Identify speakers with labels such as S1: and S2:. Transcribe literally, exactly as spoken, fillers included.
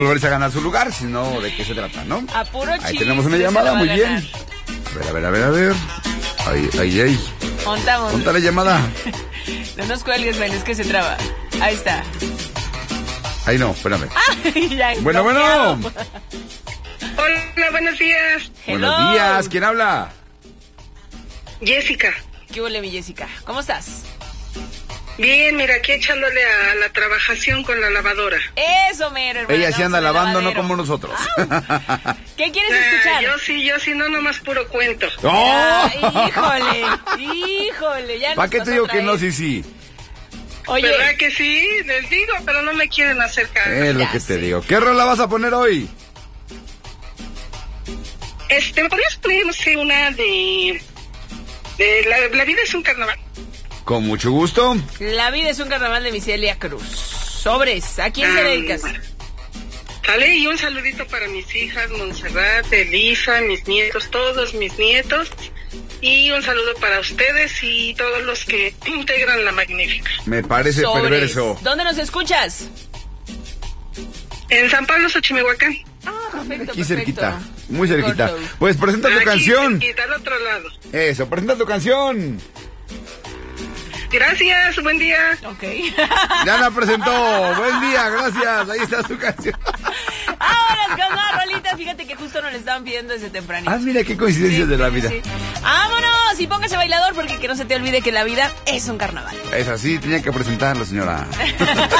S1: volverse a ganar su lugar, sino de qué se trata, ¿no?
S2: A puro chiste.
S1: Ahí tenemos una llamada, muy bien. A ver, a ver, a ver, a ver. Ahí, ahí, ahí.
S2: Montamos.
S1: Ponta la llamada.
S2: No nos cuelgues, Ben, es que se traba. Ahí está.
S1: Ahí no, espérame.
S2: Ay, ya,
S1: bueno,
S2: bloqueado.
S1: bueno.
S3: Hola, buenos días.
S2: Hello.
S1: Buenos días, ¿quién habla?
S3: Jessica.
S2: ¿Qué huele, mi Jessica? ¿Cómo estás?
S3: Bien, mira, aquí echándole a la trabajación con la lavadora.
S2: Eso, mero, hermana.
S1: Ella sí anda
S2: no,
S1: lavando, no
S2: lavadero.
S1: como nosotros.
S2: ¿Qué quieres
S3: Ah,
S2: escuchar?
S3: yo sí, yo sí, no nomás puro cuento.
S1: ¡Oh!
S2: Ah, híjole, híjole, ya nos
S1: ¿Para qué
S2: pasó
S1: te digo
S2: otra
S1: que no?
S2: vez.
S1: Sí, sí.
S2: Oye,
S3: ¿Verdad que sí? Les digo, pero no me quieren hacer caso.
S1: Es lo
S2: Ya
S1: que
S2: sé.
S1: te digo. ¿Qué rola vas a poner hoy?
S3: Este, ¿me podrías poner, no sé, una de... de la, la vida es un carnaval?
S1: Con mucho gusto.
S2: La vida es un carnaval de Miselia Cruz. Sobres, ¿a quién se
S3: Ah,
S2: dedicas?
S3: Sale, y un saludito para mis hijas, Montserrat, Elisa, mis nietos, todos mis nietos. Y un saludo para ustedes y todos los que integran La Magnífica.
S1: Me parece
S2: Sobres.
S1: perverso.
S2: ¿Dónde nos escuchas?
S3: En San Pablo, Xochimehuacán.
S2: Ah, perfecto,
S1: Aquí
S2: perfecto.
S1: cerquita, muy cerquita.
S2: Corto.
S1: Pues presenta tu
S3: Aquí,
S1: canción.
S3: cerquita, al otro lado.
S1: Eso, presenta tu canción.
S3: Gracias, buen día.
S2: Ok.
S1: Ya la presentó. Buen día, gracias. Ahí está tu canción.
S2: Vámonos con más rolitas. Fíjate que justo nos le estaban pidiendo desde tempranito.
S1: Ah, mira qué coincidencias de la vida.
S2: Sí. ¡Vámonos! Y póngase bailador porque que no se te olvide que la vida es un carnaval.
S1: Es así, tenía que presentarlo, señora.